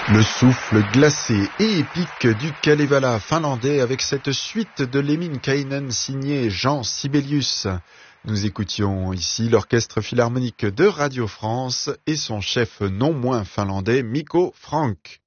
Le souffle glacé et épique du Kalevala finlandais avec cette suite de Lemminkäinen signée Jean Sibelius. Nous écoutions ici l'orchestre philharmonique de Radio France et son chef non moins finlandais Mikko Franck.